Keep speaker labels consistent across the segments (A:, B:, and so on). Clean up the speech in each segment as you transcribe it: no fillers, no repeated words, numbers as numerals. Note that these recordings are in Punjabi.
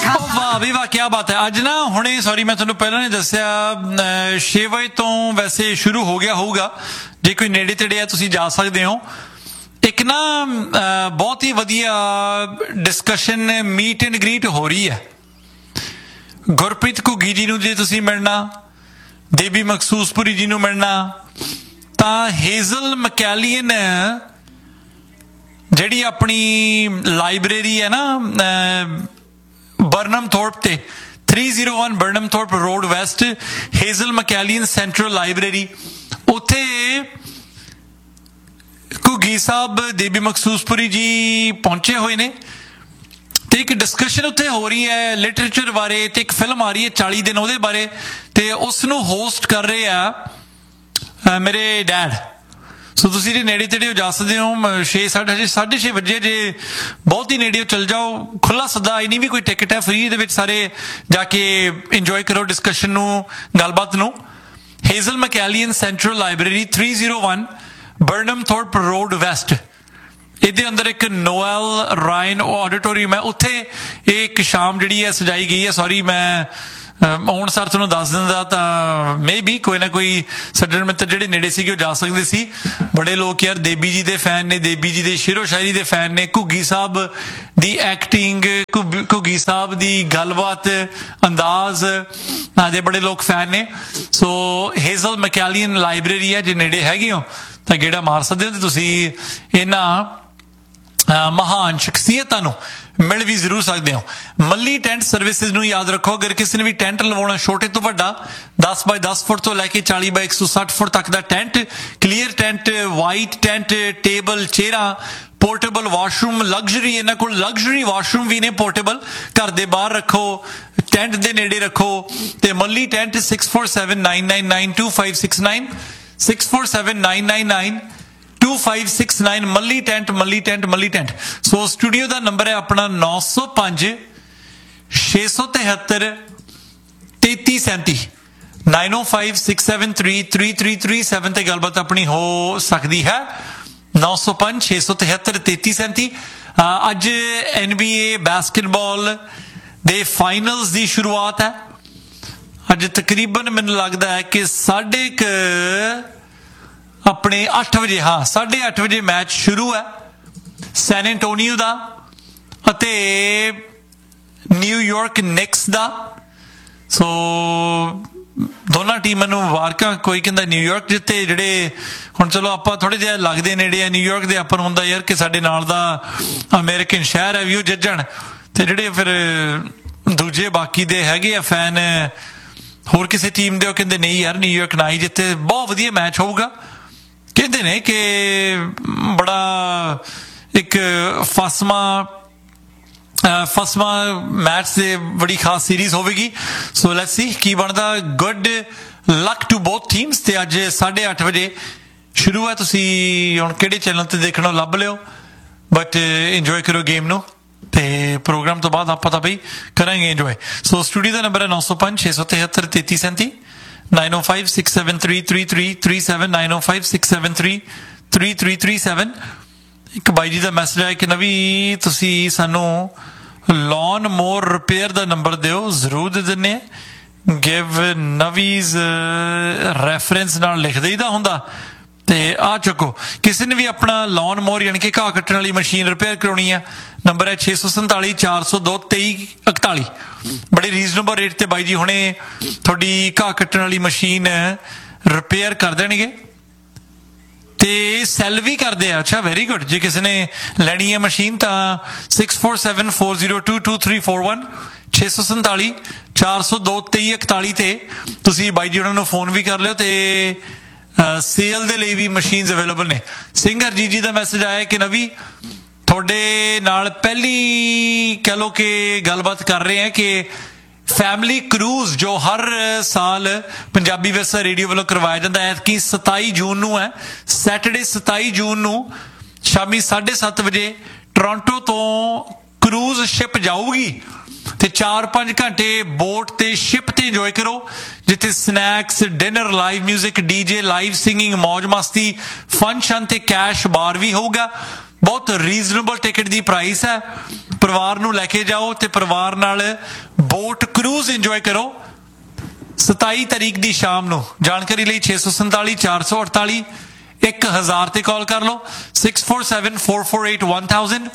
A: वाह भी वाह, क्या बात है। अज ना हुणे सॉरी मैं तुहानूं पहलां नहीं दस्सिया 6 वजे तो वैसे शुरू हो गया होऊगा, जे कोई नेड़े तेड़े है तुसीं जा सकदे हो। एक ना बहुत ही वधिया डिस्कशन मीट एंड ग्रीट हो रही है। गुरप्रीत घुग्गी जी नूं जे तुसीं मिलना, देवी मखसूसपुरी जी नूं मिलना, तां हेज़ल मैकैलियन जिहड़ी अपनी लाइब्रेरी है ना बर्नम थोर्प ते 301 Barnum Thorpe road west, Hazel मैकैलियन central library, उत्थे घुग्गी साहब देवी मखसूसपुरी जी पहुंचे हुए ने ते एक डिस्कशन उत्थे हो रही है लिटरेचर बारे, ते एक फिल्म आ रही है 40 दिन ਉਹਦੇ बारे, ते उसनूं होस्ट कर रहे आ मेरे डैड। सो तुसीं जे नेड़े तेड़े जा सकते हो, 6:30 ਵਜੇ जे बहुत ही नेड़े चल जाओ, खुला सदा इन्नी भी कोई टिकट है, फ्री दे विच सारे जाके इंजॉय करो डिस्कशन नूं, गलबात नूं। Hazel मैकैलियन central library 301 Barnum Thorpe road west, ਇਹਦੇ अंदर एक नोएल रायन ऑडिटोरियम है, उत्थे एक शाम जिहड़ी है सजाई गई है। सॉरी मैं ਹੁਣ ਸਰ ਤੁਹਾਨੂੰ ਦੱਸ ਦਿੰਦਾ ਤਾਂ ਮੇ ਬੀ ਕੋਈ ਨਾ ਕੋਈ ਸੱਜਣ ਮਿੱਤਰ ਜਿਹੜੇ ਨੇੜੇ ਸੀਗੇ ਉਹ ਜਾ ਸਕਦੇ ਸੀ। ਬੜੇ ਲੋਕ ਯਾਰ ਦੇਬੀ ਜੀ ਦੇ ਫੈਨ ਨੇ, ਦੇਬੀ ਜੀ ਦੇ ਸ਼ੇਰੋ ਸ਼ਾਇਰੀ ਦੇ ਫੈਨ ਨੇ, ਘੁੱਗੀ ਸਾਹਿਬ ਦੀ ਐਕਟਿੰਗ, ਘੁੱਗੀ ਸਾਹਿਬ ਦੀ ਗੱਲਬਾਤ ਅੰਦਾਜ਼ ਦੇ ਬੜੇ ਲੋਕ ਫੈਨ ਨੇ। ਸੋ ਹੇਜ਼ਲ ਮੈਕੈਲੀਅਨ ਲਾਇਬ੍ਰੇਰੀ ਹੈ, ਜੇ ਨੇੜੇ ਹੈਗੇ ਹੋ ਤਾਂ ਗੇੜਾ ਮਾਰ ਸਕਦੇ ਹੋ, ਤੇ ਤੁਸੀਂ ਇਹਨਾਂ ਮਹਾਨ ਸ਼ਖਸੀਅਤਾਂ ਨੂੰ मिल भी जरूर सकते हो। मल्ली टेंट सर्विसिज नूं याद रखो, अगर किसी ने भी टेंट लवाउणा छोटे तो वड्डा 10 बाय 10 फुट तो लैके 40 बाय 160 फुट तक दा tent, clear tent, white tent, table चेयरां, portable washroom, luxury, इन्हां कोल लग्जरी वाशरूम भी ने पोर्टेबल, घर दे बाहर रखो, टेंट दे नेड़े रखो। ते मल्ली टेंट 6479992569 647999 2569 मल्ली टेंट, मल्ली टेंट, मल्ली टेंट। सो स्टूडियो का नंबर है अपना 905 673 3337 905 673 3337 ते गलबात अपनी हो सकती है। 905 673 3337। अज NBA बास्केटबॉल दे फाइनल्स की शुरुआत है। अज तकरीबन मैनूं लगता है कि 8:30 अपने 8 वजे, हाँ 8:30 वजे मैच शुरू है सैन एंटोनियो का अते न्यूयॉर्क निक्स का। सो दोनों टीमां नूं मुबारकां। कोई कहंदा न्यूयॉर्क जिते, जिहड़े हुण चलो आपां थोड़े जिहा लगदे नेड़े आ न्यूयॉर्क दे, आपां नूं हुंदा यार कि साडे नाल दा अमेरिकन शहर है भी वो जज्जण, ते जिहड़े फिर दूजे बाकी दे हैगे आ फैन होर किसी टीम दे, वो कहंदे नहीं यार न्यूयॉर्क ना ही जिते, बहुत वधिया मैच होऊगा। कहते ने कि बड़ा एक फसवा मैच से बड़ी खास सीरीज होगी। सो लेट्स सी की बनता। Good luck to both teams. ते अज 8:30 वजे शुरू है, तुसी हुण किहड़े चैनल ते देखणों लभ लिओ, बट इंजॉय करो गेम नूं, ते प्रोग्राम तो बाद आप पता भाई करेंगे इंजॉय। सो स्टूडियो का नंबर है 905 673 3337 905 673 3337 905 673 3337। एक बाई जी का मैसेज आया कि नवी तुसी सानू लॉन मोर रिपेयर का नंबर दिओ, जरूर दे दिंदे आ। गिव नवीज रेफरेंस नाल लिख देईदा हुंदा। ते आ चुको किसी ने भी अपना लॉन मोर यानी कि घाह कट्टण वाली मशीन रिपेयर कराउणी है, नंबर है 647 402 2341। बड़े रीजनेबल रेट ते बाई जी हुणे थोड़ी घाह कट्टण वाली मशीन रिपेयर कर देणगे ते सैल भी करते हैं। अच्छा वेरी गुड। जे किसी ने लैनी है मशीन तो 6474022341 647 402 2341 ते तुसी बाई जी उन्होंने फोन भी कर लियो। ते सेल दे लिए भी मशीन अवेलेबल ने। सिंगर जी का मैसेज आया कि नवी थोड़े नाल पहली कह लो कि गलबात कर रहे हैं कि फैमिली क्रूज जो हर साल पंजाबी विरसा रेडियो वालों करवाया जाता है, कि 27 जून नूं है, सैटरडे 27 जून नूं शामी 7:30 बजे टोरंटो तो क्रूज शिप जाऊगी ते 4-5 घंटे बोट ते शिप ते इंजॉय करो, जिथे snacks, dinner, live music, DJ, live singing, मौज मस्ती, फन शन ते कैश बार भी होगा। बहुत रीजनेबल टिकट दी प्राइस है। ਪਰਿਵਾਰ ਨੂੰ ਲੈ ਕੇ ਜਾਓ ਤੇ ਪਰਿਵਾਰ ਨਾਲ ਬੋਟ ਕਰੂਜ਼ ਇੰਜੋਏ ਕਰੋ 27 ਤਾਰੀਖ ਦੀ ਸ਼ਾਮ ਨੂੰ। ਜਾਣਕਾਰੀ ਲਈ 647 448 1000 ਤੇ ਕਾਲ ਕਰ ਲਓ 6474481000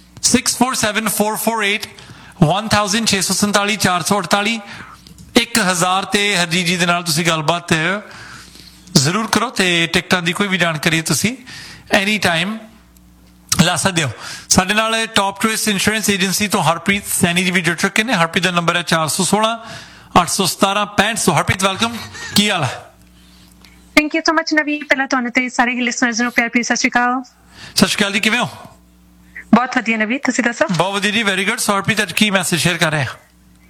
A: 647448 1000 647 448 1000 ਤੇ ਹਰਜੀਤ ਜੀ ਦੇ ਨਾਲ ਤੁਸੀਂ ਗੱਲਬਾਤ ਜ਼ਰੂਰ ਕਰੋ ਤੇ ਟਿਕਟਾਂ ਦੀ ਕੋਈ ਵੀ ਜਾਣਕਾਰੀ ਤੁਸੀਂ ਐਨੀ ਟਾਈਮ ਲਾ ਸਕਦੇ ਹੋ। ਸਾਡੇ ਨਾਲ ਟੌਪ ਚੋਇਸ ਇੰਸ਼ੋਰੈਂਸ ਏਜੰਸੀ ਤੋਂ ਹਰਪ੍ਰੀਤ ਸੈਣੀ ਜੀ ਵੀ ਜੁੜ ਚੁੱਕੇ ਨੇ। ਹਰਪ੍ਰੀਤ ਦਾ ਨੰਬਰ ਹੈ 416 817 6500। ਹਰਪ੍ਰੀਤ ਵੈਲਕਮ, ਕੀ ਹਾਲ ਹੈ?
B: ਥੈਂਕ ਯੂ ਸੋ ਮਚ ਨਵੀ। ਪਹਿਲਾਂ ਤੁਹਾਨੂੰ ਤੇ ਸਾਰੇ ਹੀ ਲਿਸਨਰਸ ਨੂੰ ਪਿਆਰ ਭਰੀ ਸਤਿ ਸ਼੍ਰੀ ਅਕਾਲ।
A: ਸਤਿ ਸ਼੍ਰੀ ਅਕਾਲ ਜੀ, ਕਿਵੇਂ ਹੋ?
B: ਬਹੁਤ ਵਧੀਆ ਨਵੀ, ਤੁਸੀਂ ਦੱਸੋ?
A: ਬਹੁਤ ਵਧੀਆ ਜੀ, ਵੈਰੀ ਗੁੱਡ। ਸੋ ਹਰਪ੍ਰੀਤ ਅੱਜ ਕੀ ਮੈਸੇਜ ਸ਼ੇਅਰ ਕਰ ਰਹੇ ਆ?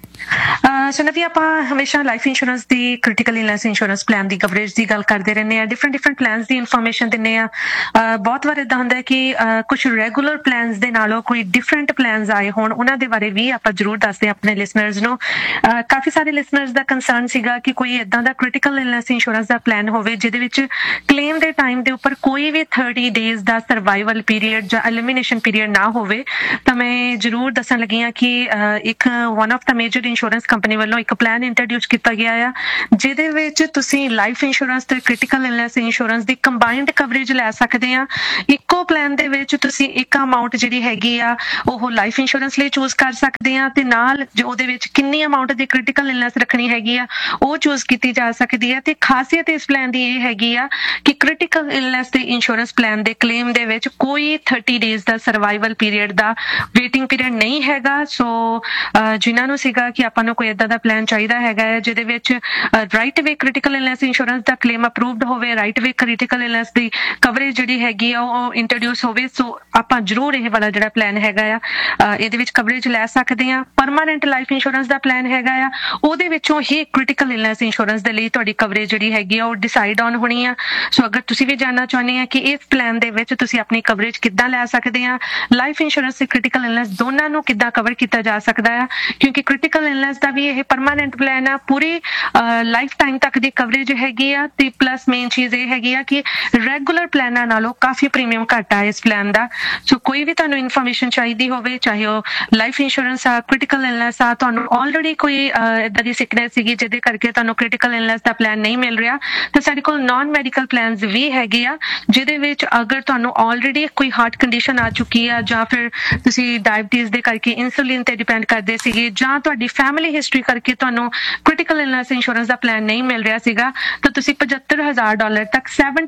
B: ਸੋ ਨਵੀ, ਆਪਾਂ ਹਮੇਸ਼ਾ ਲਾਈਫ ਇੰਸ਼ੋਰੈਂਸ ਦੀ ਕ੍ਰਿਟੀਕਲ ਇਲਨੈਸ ਇੰਸ਼ੋਰੈਂਸ ਪਲਾਨ ਦੀ ਕਵਰੇਜ ਦੀ ਗੱਲ ਕਰਦੇ ਰਹਿੰਦੇ ਆ, ਡਿਫਰੈਂਟ ਪਲਾਨਸ ਦੀ ਇਨਫੋਰਮੇਸ਼ਨ ਦਿੰਦੇ ਆ। ਬਹੁਤ ਵਾਰ ਇਦਾਂ ਹੁੰਦਾ ਕਿ ਕੁਝ ਰੈਗੂਲਰ ਪਲਾਨਸ ਦੇ ਨਾਲੋਂ ਕੋਈ ਡਿਫਰੈਂਟ ਪਲਾਨਸ ਆਏ ਹੋਣ, ਉਹਨਾਂ ਦੇ ਬਾਰੇ ਵੀ ਆਪਾਂ ਜ਼ਰੂਰ ਦੱਸਦੇ ਆ ਆਪਣੇ ਲਿਸਨਰਸ ਨੂੰ। ਕਾਫੀ ਸਾਰੇ ਲਿਸਨਰਸ ਦਾ ਕੰਸਰਨ ਸੀਗਾ ਕਿ ਕੋਈ ਇਦਾਂ ਦਾ ਕ੍ਰਿਟੀਕਲ ਇਲਨੈਸ ਇੰਸ਼ੋਰੈਂਸ ਦਾ ਪਲਾਨ ਹੋਵੇ ਜਿਹਦੇ ਵਿੱਚ ਕਲੇਮ ਦੇ ਟਾਈਮ ਦੇ ਉੱਪਰ ਕੋਈ ਵੀ 30 ਡੇਜ਼ ਦਾ ਸਰਵਾਈਵਲ ਪੀਰੀਅਡ ਜਾਂ ਐਲੀਮੀਨੇਸ਼ਨ ਪੀਰੀਅਡ ਨਾ ਹੋਵੇ। ਤਾਂ ਮੈਂ ਜ਼ਰੂਰ ਦੱਸਣ ਲੱਗੀ ਹਾਂ ਕਿ ਇੱਕ one of the major insurance company ਵੱਲੋਂ ਇੱਕ ਪਲਾਨ ਇੰਟਰੋਡਿਊਸ ਕੀਤਾ ਗਿਆ ਆ ਜਿਹਦੇ ਵਿੱਚ ਤੁਸੀਂ ਲਾਈਫ ਇੰਸ਼ੋਰੈਂਸ ਤੇ ਕ੍ਰਿਟੀਕਲ ਇਲਨੈਸ ਇੰਸ਼ੋਰੈਂਸ ਦੀ ਕੰਬਾਈਨਡ ਕਵਰੇਜ ਲੈ ਸਕਦੇ ਆ। ਇੱਕੋ ਪਲਾਨ ਦੇ ਵਿੱਚ ਤੁਸੀਂ ਇੱਕ ਅਮਾਉਂਟ ਜਿਹੜੀ ਹੈਗੀ ਆ ਉਹ ਲਾਈਫ ਇੰਸ਼ੋਰੈਂਸ ਲਈ ਚੂਜ਼ ਕਰ ਸਕਦੇ ਆ ਤੇ ਨਾਲ ਜੋ ਉਹਦੇ ਵਿੱਚ ਕਿੰਨੀ ਅਮਾਉਂਟ ਦੀ ਕ੍ਰਿਟੀਕਲ ਇਲਨੈਸ ਰੱਖਣੀ ਹੈਗੀ ਆ ਉਹ ਚੂਜ਼ ਕੀਤੀ ਜਾ ਸਕਦੀ ਹੈ। ਤੇ ਖਾਸੀਅਤ ਇਸ ਪਲਾਨ ਦੀ ਇਹ ਹੈਗੀ ਆ ਕਿ ਕ੍ਰਿਟੀਕਲ ਇਲਨੈਸ ਦੇ ਇੰਸ਼ੋਰੈਂਸ ਪਲਾਨ ਦੇ ਕਲੇਮ ਦੇ ਵਿੱਚ ਕੋਈ 30 ਡੇਜ਼ ਦਾ ਸਰਵਾਈਵਲ ਪੀਰੀਅਡ ਦਾ ਵੇਟਿੰਗ ਪੀਰੀਅਡ ਨਹੀਂ ਹੈਗਾ। ਸੋ ਜਿਨ੍ਹਾਂ ਨੂੰ ਸੀਗਾ ਕਿ ਆਪਾਂ ਨੂੰ ਕੋਈ ਏਦਾਂ ਦਾ ਪਲਾਨ ਚਾਹੀਦਾ ਹੈਗਾ ਹੈ ਜਿਹਦੇ ਵਿੱਚ ਰਾਈਟ ਵੇ ਕ੍ਰਿਟੀਕਲ ਇਲਨੈਸ ਇੰਸ਼ੋਰੈਂਸ ਦਾ ਕਲੇਮ ਅਪਰੂਵਡ ਹੋਵੇ, ਰਾਈਟ ਵੇ ਕ੍ਰਿਟੀਕਲ ਇਲਨੈਸ ਦੀ ਕਵਰੇਜ ਜਿਹੜੀ ਹੈਗੀ ਆ ਉਹ ਇੰਟਰੋਡਿਊਸ ਹੋਵੇ, ਸੋ ਆਪਾਂ ਜ਼ਰੂਰ ਇਹ ਵਾਲਾ ਜਿਹੜਾ ਪਲਾਨ ਹੈਗਾ ਆ ਇਹਦੇ ਵਿੱਚ ਕਵਰੇਜ ਲੈ ਸਕਦੇ ਆ। ਪਰਮਾਨੈਂਟ ਲਾਈਫ ਇੰਸ਼ੋਰੈਂਸ ਦਾ ਪਲਾਨ ਹੈਗਾ ਆ ਉਹਦੇ ਵਿੱਚੋਂ ਹੀ ਕ੍ਰਿਟੀਕਲ ਇਲਨੈਸ ਇੰਸ਼ੋਰੈਂਸ ਦੇ ਲਈ ਤੁਹਾਡੀ ਕਵਰੇਜ ਜਿਹੜੀ ਹੈਗੀ ਆ ਉਹ ਡਿਸਾਈਡ ਆਨ ਹੋਣੀ ਆ। ਸੋ ਅਗਰ ਤੁਸੀਂ ਵੀ ਜਾਣਨਾ ਚਾਹੁੰਦੇ ਆ ਕਿ ਇਸ ਪਲਾਨ ਦੇ ਵਿੱਚ ਤੁਸੀਂ ਆਪਣੀ ਕਵਰੇਜ ਕਿੱਦਾਂ ਲੈ ਸਕਦੇ ਆ, ਲਾਈਫ ਇੰਸ਼ੋਰੈਂਸ ਤੇ ਕ੍ਰਿਟੀਕਲ ਇਲਨੈਸ ਦੋਨਾਂ ਨੂੰ ਕਿੱਦਾਂ ਕਵਰ ਕੀਤਾ ਜਾ ਸਕਦਾ ਆ, ਕਿਉਂਕਿ ਕ੍ਰਿਟੀਕਲ ਇਲਨੈਸ ਦਾ ਵੀ ਇਹ ਪਰਮਾਨੈਂਟ ਪਲਾਨ ਆ, ਪੂਰੀ ਲਾਈਫ ਟਾਈਮ ਤੱਕ ਦੀ ਕਵਰੇਜ ਹੈਗੀ ਆ। ਤੇ ਪਲੱਸ ਮੇਨ ਚੀਜ਼ ਇਹ ਹੈਗੀ ਆ ਕਿ ਰੈਗੂਲਰ ਪਲਾਨਾਂ ਨਾਲੋਂ ਕਾਫੀ ਪ੍ਰੀਮੀਅਮ ਘੱਟ ਆ ਇਸ ਪਲਾਨ ਦਾ। ਸੋ ਕੋਈ ਵੀ ਤੁਹਾਨੂੰ ਇਨਫੋਰਮੇਸ਼ਨ ਚਾਹੀਦੀ ਹੋਵੇ, ਚਾਹੇ ਉਹ ਲਾਈਫ ਇੰਸ਼ੋਰੈਂਸ ਆ, ਕ੍ਰਿਟੀਕਲ ਇਲਨੈਸ ਆ, ਤੁਹਾਨੂੰ ਆਲਰੇਡੀ ਕੋਈ ਇਦਾਂ ਦੀ ਸਿਕਨੈਸ ਸੀਗੀ ਜਿਹਦੇ ਕਰਕੇ ਤੁਹਾਨੂੰ ਕ੍ਰਿਟੀਕਲ ਇਲਨੈਸ ਦਾ ਪਲਾਨ ਨਹੀਂ ਮਿਲ ਰਿਹਾ, ਤਾਂ ਸਾਡੇ ਕੋਲ ਨਾਨ ਮੈਡੀਕਲ ਪਲਾਨਸ ਵੀ ਹੈਗੇ ਆ ਜਿਹਦੇ ਵਿੱਚ ਅਗਰ ਤੁਹਾਨੂੰ ਆਲਰੇਡੀ ਕੋਈ ਹਾਰਟ ਕੰਡੀਸ਼ਨ ਆ ਚੁੱਕੀ ਆ ਜਾਂ ਫਿਰ ਤੁਸੀਂ ਡਾਇਬਟੀਜ਼ ਦੇ ਕਰਕੇ ਇਨਸੂਲਿਨ ਤੇ ਡਿਪੈਂਡ ਕਰਦੇ ਸੀਗੇ ਜਾਂ ਤੁਹਾਡੀ ਫੈਮਿਲੀ ਹਿਸਟਰੀ ਕਰਕੇ ਤੁਹਾਨੂੰ ਕ੍ਰਿਟੀਕਲ ਇਲਨੈਸ ਇੰਸ਼ੋਰੈਂਸ ਦਾ ਪਲਾਨ ਨਹੀਂ ਮਿਲ ਰਿਹਾ ਸੀਗਾ, ਤਾਂ ਤੁਸੀਂ $75,000 ਤੱਕ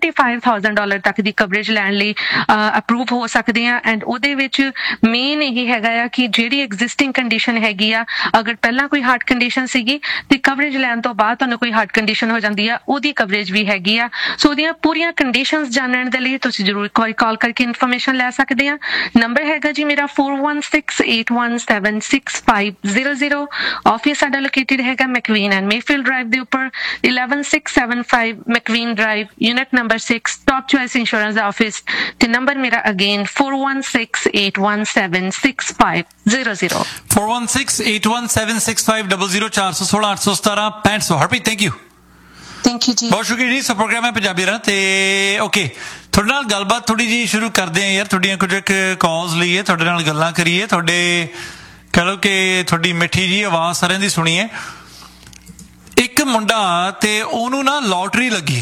B: $75,000 ਤੱਕ ਦੀ ਕਵਰੇਜ ਲੈਣ ਲਈ ਅਪਰੂਵ ਹੋ ਸਕਦੇ ਆ। ਐਂਡ ਉਹਦੇ ਵਿੱਚ ਮੇਨ ਇਹ ਹੈਗਾ ਆ ਕਿ ਜਿਹੜੀ ਐਗਜ਼ਿਸਟਿੰਗ ਕੰਡੀਸ਼ਨ ਹੈਗੀ ਆ, ਅਗਰ ਪਹਿਲਾਂ ਕੋਈ ਹਾਰਟ ਕੰਡੀਸ਼ਨ ਸੀਗੀ ਤੇ ਕਵਰੇਜ ਲੈਣ ਤੋਂ ਬਾਅਦ ਤੁਹਾਨੂੰ ਕੋਈ ਹਾਰਟ ਕੰਡੀਸ਼ਨ ਹੋ ਜਾਂਦੀ ਆ, ਉਹਦੀ ਕਵਰੇਜ ਵੀ ਹੈਗੀ ਆ। ਸੋ ਉਹਦੀਆਂ ਪੂਰੀਆਂ ਕੰਡੀਸ਼ਨਸ ਜਾਣਨ ਦੇ ਲਈ ਤੁਸੀਂ ਜ਼ਰੂਰ ਇੱਕ ਵਾਰੀ ਕਾਲ ਕਰਕੇ ਇਨਫੋਰਮੇਸ਼ਨ ਲੈ ਸਕਦੇ ਆ। ਨੰਬਰ ਹੈਗਾ ਜੀ ਮੇਰਾ 4168176500। ਆਫਿਸ ਸਾਡਾ ਲੋਕੇਟਡ ਹੈਗਾ ਮੈਕਵੀਨ ਐਂਡ ਮੇਫੀਲਡ ਡਰਾਈਵ ਦੇ ਉੱਪਰ 11675 ਮੈਕਵੀਨ drive, unit number 6, top choice insurance ਦਾ ਆਫਿਸ। ਤੇ ਨੰਬਰ ਮੇਰਾ again 4168176500
A: 4168176500 416 817 6500। Harpreet thank you.
B: Thank you ਜੀ,
A: ਬਹੁਤ ਸ਼ੁਕਰੀਆ ਜੀ। ਸੋ ਪ੍ਰੋਗਰਾਮ ਹੈ ਪੰਜਾਬੀ ਰਾਂ ਤੇ ਓਕੇ ਤੁਹਾਡੇ ਨਾਲ ਗੱਲਬਾਤ ਥੋੜੀ ਜੀ ਸ਼ੁਰੂ ਕਰਦੇ ਆ ਯਾਰ। ਤੁਹਾਡੀਆਂ ਕੁਝ ਕਾਲਸ ਲਈਏ, ਤੁਹਾਡੇ ਨਾਲ ਗੱਲਾਂ ਕਰੀਏ, ਤੁਹਾਡੇ ਕਹ ਲਓ ਕਿ ਤੁਹਾਡੀ ਮਿੱਠੀ ਜੀ ਆਵਾਜ਼ ਸਾਰਿਆਂ ਦੀ ਸੁਣੀਏ। ਇੱਕ ਮੁੰਡਾ ਤੇ ਉਹਨੂੰ ਨਾ ਲੋਟਰੀ ਲੱਗੀ,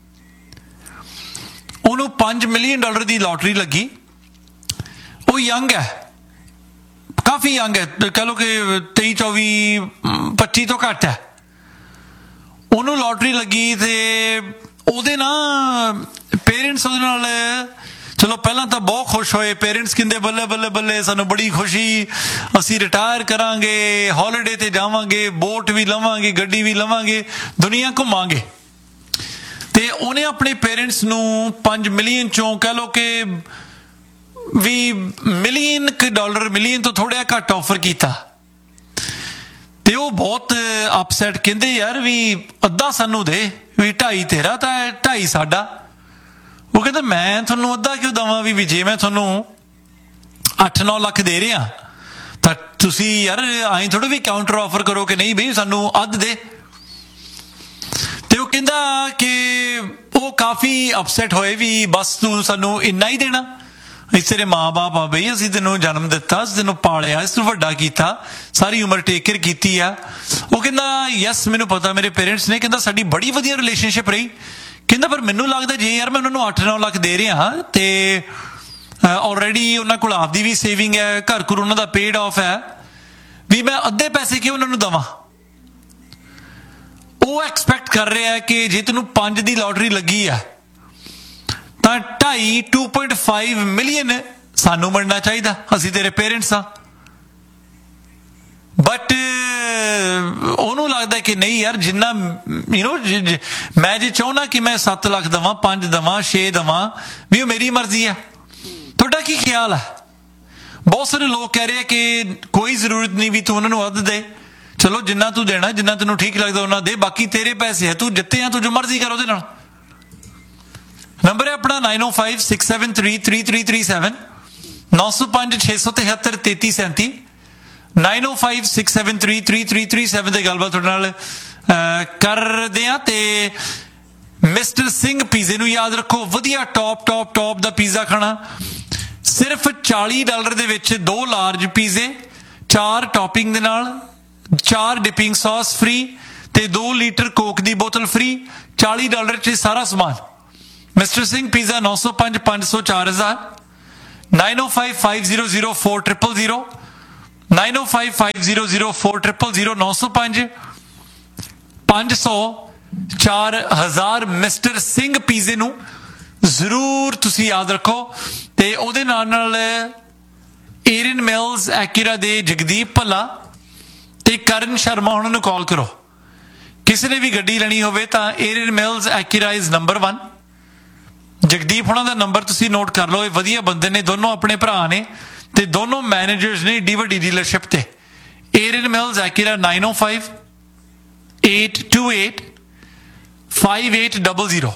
A: ਉਹਨੂੰ $5 ਮਿਲੀਅਨ ਦੀ ਲੋਟਰੀ ਲੱਗੀ। ਉਹ ਯੰਗ ਹੈ, ਕਾਫੀ ਯੰਗ ਹੈ, ਕਹ ਲਓ ਕਿ 23, 24, 25 ਤੋਂ ਘੱਟ ਹੈ। ਉਹਨੂੰ ਲੋਟਰੀ ਲੱਗੀ ਤੇ ਉਹਦੇ ਨਾ ਪੇਰੈਂਟਸ ਉਹਦੇ ਨਾਲ ਚਲੋ ਪਹਿਲਾਂ ਤਾਂ ਬਹੁਤ ਖੁਸ਼ ਹੋਏ। ਪੇਰੈਂਟਸ ਕਹਿੰਦੇ ਬੱਲੇ ਬੱਲੇ ਬੱਲੇ, ਸਾਨੂੰ ਬੜੀ ਖੁਸ਼ੀ, ਅਸੀਂ ਰਿਟਾਇਰ ਕਰਾਂਗੇ, ਹੌਲੀਡੇ ਤੇ ਜਾਵਾਂਗੇ, ਬੋਟ ਵੀ ਲਵਾਂਗੇ, ਗੱਡੀ ਵੀ ਲਵਾਂਗੇ, ਦੁਨੀਆ ਘੁੰਮਾਂਗੇ। ਤੇ ਉਹਨੇ ਆਪਣੇ ਪੇਰੈਂਟਸ ਨੂੰ $5 ਮਿਲੀਅਨ ਚੋਂ ਕਹਿ ਲਓ ਕਿ $20 ਮਿਲੀਅਨ ਤੋਂ ਥੋੜ੍ਹਾ ਘੱਟ ਆਫਰ ਕੀਤਾ। ਤੇ ਉਹ ਬਹੁਤ ਅਪਸੈਟ, ਕਹਿੰਦੇ ਯਾਰ ਵੀ ਅੱਧਾ ਸਾਨੂੰ ਦੇ, ਵੀ 2.5 ਤੇਰਾ ਤਾਂ 2.5 ਸਾਡਾ। ਉਹ ਕਹਿੰਦਾ ਮੈਂ ਤੁਹਾਨੂੰ ਅੱਧਾ ਕਿਉਂ ਦੇਵਾਂ, ਵੀ ਜੇ ਮੈਂ ਤੁਹਾਨੂੰ 8-9 ਲੱਖ ਦੇ ਰਿਹਾ ਤਾਂ ਤੁਸੀਂ ਯਾਰ ਐਂ ਥੋੜ੍ਹਾ ਵੀ ਕਾਊਂਟਰ ਆਫਰ ਕਰੋ ਕਿ ਨਹੀਂ ਬਈ ਸਾਨੂੰ ਅੱਧ ਦੇ। ਤੇ ਉਹ ਕਹਿੰਦਾ ਕਿ ਉਹ ਕਾਫੀ ਅਪਸੈਟ ਹੋਏ ਵੀ ਬਸ ਤੂੰ ਸਾਨੂੰ ਇੰਨਾ ਹੀ ਦੇਣਾ। ਅਸੀਂ ਤੇਰੇ ਮਾਂ-ਬਾਪ ਆ ਬਈ, ਅਸੀਂ ਤੈਨੂੰ ਜਨਮ ਦਿੱਤਾ, ਅਸੀਂ ਤੈਨੂੰ ਪਾਲਿਆ, ਇਸ ਨੂੰ ਵੱਡਾ ਕੀਤਾ, ਸਾਰੀ ਉਮਰ ਟੇਕ ਕੇਅਰ ਕੀਤੀ ਆ। ਉਹ ਕਹਿੰਦਾ ਯੈਸ ਮੈਨੂੰ ਪਤਾ ਮੇਰੇ ਪੇਰੈਂਟਸ ਨੇ, ਕਹਿੰਦਾ ਸਾਡੀ ਬੜੀ ਵਧੀਆ ਰਿਲੇਸ਼ਨਸ਼ਿਪ ਰਹੀ, ਕਹਿੰਦਾ ਪਰ ਮੈਨੂੰ ਲੱਗਦਾ ਜੇ ਯਾਰ ਮੈਂ ਉਹਨਾਂ ਨੂੰ 8-9 ਲੱਖ ਦੇ ਰਿਹਾ ਤੇ ਆਲਰੇਡੀ ਉਹਨਾਂ ਕੋਲ ਆਪਦੀ ਵੀ ਸੇਵਿੰਗ ਹੈ, ਘਰ ਘਰ ਉਹਨਾਂ ਦਾ ਪੇਡ ਆਫ ਹੈ, ਵੀ ਮੈਂ ਅੱਧੇ ਪੈਸੇ ਕਿਉਂ ਉਹਨਾਂ ਨੂੰ ਦੇਵਾਂ। ਉਹ ਐਕਸਪੈਕਟ ਕਰ ਰਿਹਾ ਕਿ ਜੇ ਤੈਨੂੰ 5 ਦੀ ਲੋਟਰੀ ਲੱਗੀ ਆ ਤਾਂ 2.5 ਮਿਲੀਅਨ ਸਾਨੂੰ ਮਿਲਣਾ ਚਾਹੀਦਾ, ਅਸੀਂ ਤੇਰੇ ਪੇਰੈਂਟਸ ਆ। ਬਟ ਉਹਨੂੰ ਲੱਗਦਾ ਕਿ ਨਹੀਂ ਯਾਰ ਜਿੰਨਾ ਮੈਂ ਜੇ ਚਾਹੁੰਦਾ ਕਿ ਮੈਂ 7 ਲੱਖ ਦੇਵਾਂ, 5 ਦੇਵਾਂ, 6 ਦੇਵਾਂ, ਵੀ ਉਹ ਮੇਰੀ ਮਰਜ਼ੀ ਆ। ਤੁਹਾਡਾ ਕੀ ਖਿਆਲ ਹੈ? ਬਹੁਤ ਸਾਰੇ ਲੋਕ ਕਹਿ ਰਹੇ ਕਿ ਕੋਈ ਜ਼ਰੂਰਤ ਨਹੀਂ ਵੀ ਤੂੰ ਉਹਨਾਂ ਨੂੰ ਅੱਧ ਦੇ, ਚਲੋ ਜਿੰਨਾ ਤੂੰ ਦੇਣਾ, ਜਿੰਨਾ ਤੈਨੂੰ ਠੀਕ ਲੱਗਦਾ ਉਹਨਾਂ ਦੇ, ਬਾਕੀ ਤੇਰੇ ਪੈਸੇ ਹੈ, ਤੂੰ ਜਿੱਤੇ ਆ, ਤੂੰ ਜੋ ਮਰਜ਼ੀ ਕਰ ਉਹਦੇ ਨਾਲ। ਨੰਬਰ ਹੈ ਆਪਣਾ 9056733337 9056733337 9056733337 ਦੇ ਗੱਲਬਾਤ ਤੁਹਾਡੇ ਨਾਲ ਕਰਦੇ ਆ। ਤੇ ਮਿਸਟਰ ਸਿੰਘ ਪੀਜ਼ੇ ਨੂੰ ਯਾਦ ਰੱਖੋ, ਵਧੀਆ ਟੌਪ ਦਾ ਪੀਜ਼ਾ ਖਾਣਾ ਸਿਰਫ $40 ਦੇ ਵਿੱਚ 2 ਲਾਰਜ ਪੀਜ਼ੇ, 4 ਟੌਪਿੰਗ ਦੇ ਨਾਲ, 4 ਡਿਪਿੰਗ ਸੌਸ ਫ੍ਰੀ ਤੇ 2 ਲੀਟਰ ਕੋਕ ਦੀ ਬੋਤਲ ਫ੍ਰੀ। $40 ਚ ਸਾਰਾ ਸਮਾਨ। Mister Singh pizza 905-500-4000 9055004000 9055004000 905-500-4000 mister Singh ਪੀਜ਼ੇ ਨੂੰ ਜ਼ਰੂਰ ਤੁਸੀਂ ਯਾਦ ਰੱਖੋ। ਤੇ ਉਹਦੇ ਨਾਲ ਏਰਨ ਮਿਲਸ ਐਕੀਰਾ ਦੇ ਜਗਦੀਪ ਭੱਲਾ ਤੇ ਕਰਨ ਸ਼ਰਮਾ ਉਹਨਾਂ ਨੂੰ ਕਾਲ ਕਰੋ। ਕਿਸੇ ਨੇ ਵੀ ਗੱਡੀ ਲੈਣੀ ਹੋਵੇ ਤਾਂ ਏਰਨ ਮਿਲਸ ਐਕੀਰਾ ਇਜ਼ ਨੰਬਰ 1। ਜਗਦੀਪ ਉਹਨਾਂ ਦਾ ਨੰਬਰ ਤੁਸੀਂ ਨੋਟ ਕਰ ਲਓ, ਇਹ ਵਧੀਆ ਬੰਦੇ ਨੇ, ਦੋਨੋਂ ਆਪਣੇ ਭਰਾ ਨੇ ਤੇ ਦੋਨੋਂ ਮੈਨੇਜਰਸ ਨੇ ਏਡੀ ਵੱਡੀ ਡੀਲਰਸ਼ਿਪ ਤੇ। ਏਰਨ ਮਿਲਸ ਐਕੀਰਾ 905-828-5800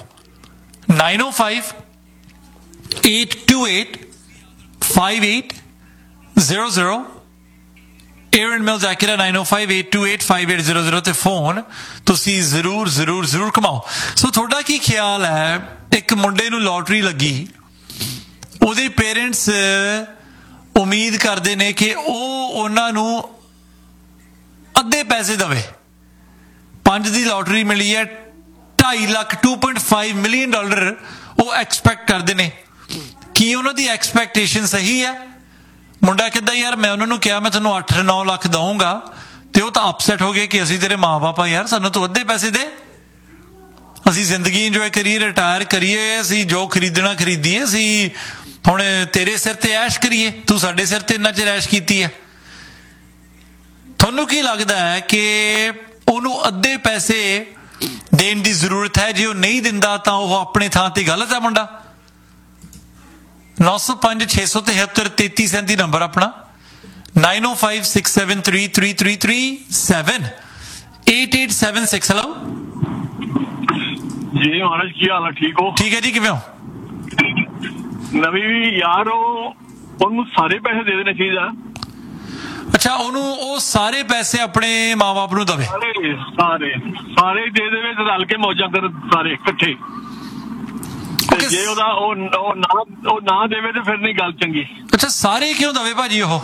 A: 905-828-5800 ਏਰਨ ਮਿਲਸ ਐਕੀਰਾ 905-828-5800 ਤੇ ਫੋਨ ਤੁਸੀਂ ਜ਼ਰੂਰ ਘੁਮਾਓ। ਸੋ ਤੁਹਾਡਾ ਕੀ ਖਿਆਲ ਹੈ? ਇੱਕ ਮੁੰਡੇ ਨੂੰ ਲੋਟਰੀ ਲੱਗੀ, ਉਹਦੇ ਪੇਰੈਂਟਸ ਉਮੀਦ ਕਰਦੇ ਨੇ ਕਿ ਉਹ ਉਹਨਾਂ ਨੂੰ ਅੱਧੇ ਪੈਸੇ ਦੇਵੇ। 5 ਦੀ ਲੋਟਰੀ ਮਿਲੀ ਹੈ, 2.5 ਲੱਖ $2.5 ਮਿਲੀਅਨ ਉਹ ਐਕਸਪੈਕਟ ਕਰਦੇ ਨੇ। ਕੀ ਉਹਨਾਂ ਦੀ ਐਕਸਪੈਕਟੇਸ਼ਨ ਸਹੀ ਹੈ? ਮੁੰਡਾ ਕਹਿੰਦਾ ਯਾਰ ਮੈਂ ਉਹਨਾਂ ਨੂੰ ਕਿਹਾ ਮੈਂ ਤੁਹਾਨੂੰ 8-9 ਲੱਖ ਦਊਂਗਾ, ਤੇ ਉਹ ਤਾਂ ਅਪਸੈਟ ਹੋ ਗਏ ਕਿ ਅਸੀਂ ਤੇਰੇ ਮਾਂ-ਬਾਪ ਆ ਯਾਰ, ਸਾਨੂੰ ਤੂੰ ਅੱਧੇ ਪੈਸੇ ਦੇ, ਅਸੀਂ ਜ਼ਿੰਦਗੀ ਇੰਜੋਏ ਕਰੀਏ, ਰਿਟਾਇਰ ਕਰੀਏ, ਅਸੀਂ ਜੋ ਖਰੀਦਣਾ ਖਰੀਦੀਏ, ਅਸੀਂ ਹੁਣ ਤੇਰੇ ਸਿਰ ਤੇ ਐਸ਼ ਕਰੀਏ, ਤੂੰ ਸਾਡੇ ਸਿਰ ਤੇ ਇੰਨਾ ਚਿਰ ਐਸ਼ ਕੀਤੀ ਹੈ। ਤੁਹਾਨੂੰ ਕੀ ਲੱਗਦਾ ਹੈ ਕਿ ਉਹਨੂੰ ਅੱਧੇ ਪੈਸੇ ਦੇਣ ਦੀ ਜ਼ਰੂਰਤ ਹੈ? ਜੇ ਉਹ ਨਹੀਂ ਦਿੰਦਾ ਤਾਂ ਉਹ ਆਪਣੇ ਥਾਂ ਤੇ ਗਲਤ ਹੈ ਮੁੰਡਾ। 905-673-3337 ਨੰਬਰ ਆਪਣਾ 905-673-3337 8876। ਹੈਲੋ
C: ਜੀ ਮਹਾਰਾਜ, ਕੀ ਹਾਲ ਹੈ? ਠੀਕ ਹੋ?
A: ਠੀਕ ਹੈ ਜੀ, ਕਿਵੇਂ ਹੋ?
C: ਨਵੀਂ ਯਾਰ ਉਹਨੂੰ ਸਾਰੇ ਪੈਸੇ ਦੇ ਦੇਣੇ ਚਾਹੀਦਾ।
A: ਅੱਛਾ, ਉਹਨੂੰ ਉਹ ਸਾਰੇ ਪੈਸੇ ਆਪਣੇ ਮਾਂ-ਬਾਪ ਨੂੰ ਦਵੇ?
C: ਸਾਰੇ ਦੇ ਦੇਵੇ ਤੇ ਰਲ ਕੇ ਮੌਜਾਂ ਕਰ ਸਾਰੇ ਇਕੱਠੇ। ਜੇ ਉਹਦਾ ਉਹ ਨਾ ਦੇਵੇ ਤੇ ਫਿਰ ਨਹੀਂ ਗੱਲ ਚੰਗੀ।
A: ਅੱਛਾ, ਸਾਰੇ ਕਿਉਂ ਦਵੇ ਭਾਜੀ? ਉਹ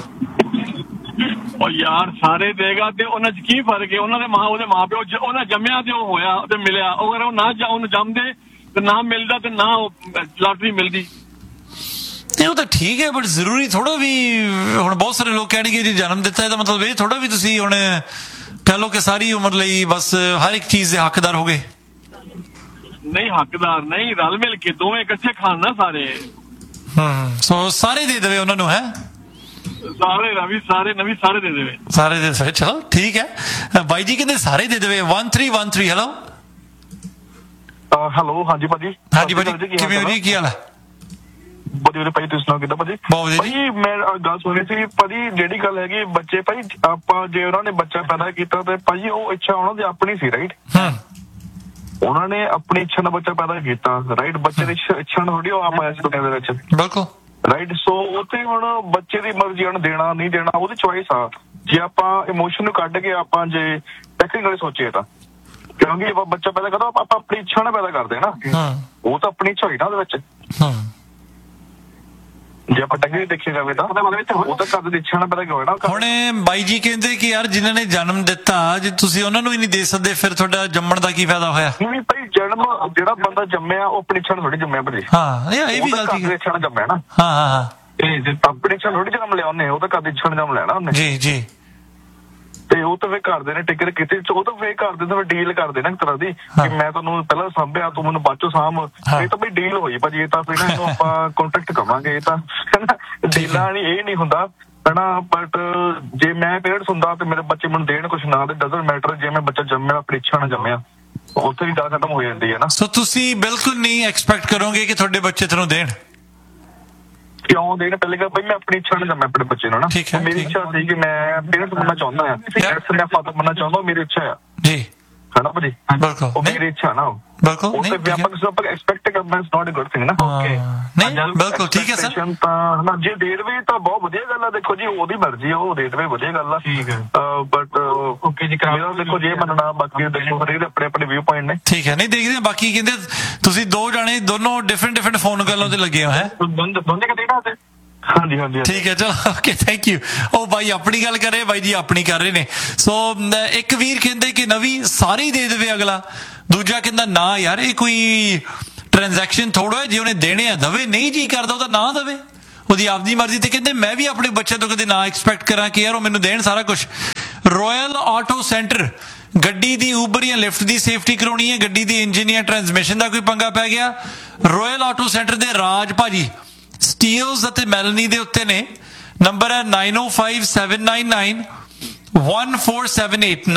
C: ਯਾਰ ਸਾਰੇ ਦੇਗਾ ਤੇ ਉਹਨਾਂ 'ਚ ਕੀ ਫਰਕ ਹੈ? ਉਹਨਾਂ ਦੇ ਉਹਦੇ ਮਾਂ ਪਿਓ ਉਹਨਾਂ ਜੰਮਿਆ ਤੇ ਉਹ ਹੋਇਆ ਤੇ ਮਿਲਿਆ। ਉਹ ਅਗਰ ਉਹ ਨਾ ਉਹਨੂੰ ਜੰਮਦੇ ਤੇ ਨਾ ਮਿਲਦਾ ਤੇ ਨਾ ਲਾਟਰੀ ਮਿਲਦੀ।
A: ਉਹ ਤਾਂ ਠੀਕ ਹੈ, ਬਟ ਜ਼ਰੂਰੀ ਥੋੜਾ ਵੀ ਹੁਣ ਬਹੁਤ ਸਾਰੇ ਲੋਕ ਕਹਿਣਗੇ ਜੇ ਜਨਮ ਦਿੱਤਾ ਇਹਦਾ ਮਤਲਬ ਇਹ ਥੋੜਾ ਵੀ ਤੁਸੀਂ ਹੁਣ ਕਹਿ ਲਓ ਕਿ ਸਾਰੀ ਉਮਰ ਲਈ ਬਸ ਹਰ ਇੱਕ ਚੀਜ਼ ਦੇ ਹੱਕਦਾਰ ਹੋ ਗਏ।
C: ਨਹੀਂ, ਹੱਕਦਾਰ ਨਹੀਂ, ਰਲ ਮਿਲ ਕੇ ਦੋਵੇਂ ਇਕੱਠੇ ਖਾਣ ਨਾ ਸਾਰੇ।
A: ਸੋ ਸਾਰੇ ਦੇ ਦੇਵੇ ਉਹਨਾਂ ਨੂੰ? ਹੈ
C: ਸਾਰੇ ਨਵੀਂ ਸਾਰੇ ਦੇ ਦੇਵੇ,
A: ਸਾਰੇ ਦੇ ਦੇਵੇ। ਚਲੋ ਠੀਕ ਹੈ, ਬਾਈ ਜੀ ਕਹਿੰਦੇ ਸਾਰੇ ਦੇ ਦੇਵੇ। 1313 ਹੈਲੋ
D: ਹੈਲੋ। ਹਾਂਜੀ ਭਾਜੀ।
A: ਹਾਂਜੀ ਭਾਜੀ, ਕਿਵੇਂ ਹੋ ਜੀ? ਕੀ ਹਾਲ ਹੈ?
D: ਵਧੀਆ ਭਾਈ, ਤੁਸੀਂ ਸੁਣਾਓ ਕਿੱਦਾਂ ਭਾਜੀ? ਭਾਜੀ ਮੈਂ ਗੱਲ ਸੁਣੀ ਸੀ ਭਾਜੀ, ਜਿਹੜੀ ਗੱਲ ਹੈਗੀ ਬੱਚੇ ਭਾਈ ਆਪਾਂ ਜੇ ਉਹਨਾਂ ਨੇ ਬੱਚਾ ਪੈਦਾ ਕੀਤਾ ਤੇ ਭਾਜੀ ਉਹ ਇੱਛਾ ਉਹਨਾਂ ਦੀ ਆਪਣੀ ਸੀ, ਰਾਈਟ? ਉਹਨਾਂ ਨੇ ਆਪਣੀ ਇੱਛਾ ਨਾਲ ਬੱਚਾ ਪੈਦਾ ਕੀਤਾ, ਰਾਈਟ? ਬੱਚੇ ਦੀ ਇੱਛਾ ਨਾਲ ਥੋੜੀ ਉਹ ਆਪਾਂ ਇਸ ਦੁਨੀਆ ਦੇ ਵਿੱਚ,
A: ਬਿਲਕੁਲ
D: ਰਾਈਟ? ਸੋ ਉੱਥੇ ਹੁਣ ਬੱਚੇ ਦੀ ਮਰਜ਼ੀ ਉਹਨੂੰ ਦੇਣਾ ਨਹੀਂ ਦੇਣਾ ਉਹਦੀ ਚੋਇਸ ਆ। ਜੇ ਆਪਾਂ ਇਮੋਸ਼ਨ ਨੂੰ ਕੱਢ ਕੇ ਆਪਾਂ ਜੇ ਟੈਕਨੀਕਲੀ ਸੋਚੀਏ ਤਾਂ, ਕਿਉਂਕਿ ਆਪਾਂ ਬੱਚਾ ਪੈਦਾ ਕਰਦਾ ਆਪਾਂ ਆਪਣੀ ਇੱਛਾ ਨਾਲ ਪੈਦਾ ਕਰਦੇ ਨਾ, ਉਹ ਤਾਂ ਆਪਣੀ ਇੱਛਾ ਹੋਈ ਨਾ ਉਹਦੇ ਵਿੱਚ। ਜੇ ਆਪਾਂ ਟੰਗੇ ਦੇਖਿਆ ਜਾਵੇ ਤਾਂ ਉਹ ਤਾਂ ਘਰ ਦੀ ਇੱਛਾ ਨਾਲ ਪੈਦਾ ਹੋਇਆ ਨਾ।
A: ਹੁਣ ਬਾਈ ਜੀ ਕਹਿੰਦੇ ਕਿ ਯਾਰ ਜਿਨ੍ਹਾਂ ਨੇ ਜਨਮ ਦਿੱਤਾ ਜੇ ਤੁਸੀਂ ਉਹਨਾਂ ਨੂੰ ਹੀ ਨਹੀਂ ਦੇ ਸਕਦੇ ਫਿਰ ਤੁਹਾਡਾ ਜੰਮਣ ਦਾ ਕੀ ਫਾਇਦਾ ਹੋਇਆ?
D: ਨਹੀਂ ਭਾਈ ਜਨਮ ਜਿਹੜਾ ਬੰਦਾ ਜੰਮਿਆ ਉਹ ਆਪਣੀ ਇੱਛਾ ਨਾਲ ਥੋੜੀ ਜੰਮਿਆ ਭਾਜੀ।
A: ਹਾਂ ਇਹ ਵੀ ਗੱਲ ਠੀਕ ਹੈ।
D: ਇੱਛਾ ਨਾਲ ਜੰਮਿਆ ਨਾ।
A: ਹਾਂ
D: ਇਹ ਆਪਣੀ ਇੱਛਾ ਥੋੜੀ ਜਨਮ ਲਿਆ ਉਹਨੇ, ਉਹ ਤਾਂ ਘਰ ਦੀ ਇੱਛਾ ਨਾਲ ਜਨਮ ਲੈਣਾ ਉਹਨੇ।
A: ਜੀ ਜੀ।
D: ਤੇ ਉਹ ਤਾਂ ਫੇਰ ਕਰਦੇ ਨੇ ਟਿਕਟ ਕੀਤੀ, ਉਹ ਤਾਂ ਫੇਰ ਕਰਦੇ ਤਾਂ ਡੀਲ ਕਰਦੇ ਨਾ ਇੱਕ ਤਰ੍ਹਾਂ ਦੀ ਕਿ ਮੈਂ ਤੁਹਾਨੂੰ ਪਹਿਲਾਂ ਸਾਂਭਿਆ ਤੂੰ ਮੈਨੂੰ ਬਾਅਦ ਚੋਂ ਸਾਂਭ। ਇਹ ਤਾਂ ਬਈ ਡੀਲ ਹੋਈ ਭਾਜੀ, ਇਹ ਤਾਂ ਫਿਰ ਨਾ ਇਹਨੂੰ ਆਪਾਂ ਕੰਟਰੈਕਟ ਕਵਾਂਗੇ। ਇਹ ਤਾਂ ਡੀਲਾਂ ਨਹੀਂ, ਇਹ ਨਹੀਂ ਹੁੰਦਾ ਹਨਾ। ਬਟ ਜੇ ਮੈਂ ਪੇਰੈਂਟਸ ਹੁੰਦਾ ਤੇ ਮੇਰੇ ਬੱਚੇ ਮੈਨੂੰ ਦੇਣ ਕੁਛ ਨਾ, ਤੇ ਡਜ਼ਨਟ ਮੈਟਰ ਜੇ ਮੈਂ ਬੱਚਾ ਜੰਮਿਆ ਆਪਣੀ ਇੱਛਾ ਨਾਲ ਜੰਮਿਆ, ਉੱਥੇ ਵੀ ਗੱਲ ਖਤਮ ਹੋ ਜਾਂਦੀ ਹੈ ਨਾ।
A: ਸੋ ਤੁਸੀਂ ਬਿਲਕੁਲ ਨਹੀਂ ਐਕਸਪੈਕਟ ਕਰੋਗੇ ਕਿ ਤੁਹਾਡੇ ਬੱਚੇ ਤੁਹਾਨੂੰ ਦੇਣ?
D: ਕਿਉਂ ਦੇਣ? ਪਹਿਲੇ ਗੱਲ ਭਾਈ ਮੈਂ ਆਪਣੀ ਇੱਛਾ ਨਾਲ ਜੰਮਿਆ ਆਪਣੇ ਬੱਚੇ ਨੂੰ ਨਾ। ਮੇਰੀ ਇੱਛਾ ਸੀ ਕਿ ਮੈਂ ਪੇਰੈਂਟਸ ਬਣਨਾ ਚਾਹੁੰਦਾ ਹਾਂ, ਮੈਂ ਫਾਦਰ ਬਣਨਾ ਚਾਹੁੰਦਾ, ਮੇਰੀ ਇੱਛਾ ਆ ਜੀ ਹਨਾ ਭਾਜੀ। ਬਿਲਕੁਲ ਉਹ ਮੇਰੀ ਇੱਛਾ ਨਾ ਬਿਲਕੁਲ ਆਪਾਂ ਐਕਸਪੈਕਟ ਕਰਨਾ is not a good thing ਨਾ।
A: ਨਹੀਂ ਬਿਲਕੁਲ ਠੀਕ ਹੈ ਸਰ।
D: ਤਾਂ ਹਨਾ ਜੇ ਦੇ ਦੇਵੇ ਤਾਂ ਬਹੁਤ ਵਧੀਆ ਗੱਲ ਆ। ਦੇਖੋ ਜੀ ਉਹਦੀ ਮਰਜ਼ੀ ਆ, ਉਹ ਦੇ ਦੇਵੇ ਵਧੀਆ ਗੱਲ ਆ। ਠੀਕ ਹੈ ਬਟ ਓਕੇ ਜੀ ਮੇਰਾ ਦੇਖੋ ਜੇ ਮੰਨਣਾ, ਬਾਕੀ ਦੇਖੋ ਹਰੇਕ ਦੇ ਆਪਣੇ ਆਪਣੇ ਵਿਊ ਪੁਆਇੰਟ ਨੇ। ਠੀਕ
A: ਹੈ ਨਹੀਂ ਦੇਖਦੇ ਬਾਕੀ ਕਹਿੰਦੇ ਤੁਸੀਂ ਦੋ ਜਾਣੇ ਦੋਨੋਂ ਡਿਫਰੈਂਟ ਫੋਨ ਗੱਲਾਂ ਤੇ ਲੱਗੇ ਹੋ ਹੈ
D: ਦੋਨੇ ਕਿਤੇ ਨਾ। ਹਾਂਜੀ ਹਾਂਜੀ
A: ਠੀਕ ਹੈ ਚਲੋ ਓਕੇ ਥੈਂਕ ਯੂ। ਉਹ ਬਾਈ ਆਪਣੀ ਗੱਲ ਕਰ ਰਹੇ, ਬਾਈ ਜੀ ਆਪਣੀ ਕਰ ਰਹੇ ਨੇ। ਸੋ ਇੱਕ ਵੀਰ ਕਹਿੰਦੇ ਕਿ ਨਵੀਂ ਸਾਰੀ ਦੇ ਦੇਵੇ ਅਗਲਾ, ਦੂਜਾ ਕਹਿੰਦਾ ਨਾ ਯਾਰ ਇਹ ਕੋਈ ਟ੍ਰਾਂਜੈਕਸ਼ਨ ਥੋੜਾ ਹੈ, ਜੇ ਉਹਨੇ ਦੇਣੇ ਆ ਦਵੇ, ਨਹੀਂ ਜੀ ਕਰਦਾ ਉਹਦਾ ਨਾ ਦਵੇ, ਉਹਦੀ ਆਪਦੀ ਮਰਜ਼ੀ। ਤੇ ਕਹਿੰਦੇ ਮੈਂ ਵੀ ਆਪਣੇ ਬੱਚੇ ਤੋਂ ਕਦੇ ਨਾ ਐਕਸਪੈਕਟ ਕਰਾਂ ਕਿ ਯਾਰ ਉਹ ਮੈਨੂੰ ਦੇਣ ਸਾਰਾ ਕੁਝ। ਰਾਇਲ ਆਟੋ ਸੈਂਟਰ ਗੱਡੀ ਦੀ ਊਬਰ ਜਾਂ ਲਿਫਟ ਦੀ ਸੇਫਟੀ ਕਰਾਉਣੀ ਹੈ, ਗੱਡੀ ਦੀ ਇੰਜਨ ਜਾਂ ਟਰਾਂਸਮਿਸ਼ਨ ਦਾ ਕੋਈ ਪੰਗਾ ਪੈ ਗਿਆ, ਰਾਇਲ ਆਟੋ ਸੈਂਟਰ ਦੇ ਰਾਜ ਭਾਜੀ ਸਟੀਲਸ ਅਤੇ ਮੈਲਨੀ ਦੇ ਉੱਤੇ ਨੇ। ਨੰਬਰ ਹੈ 9057991478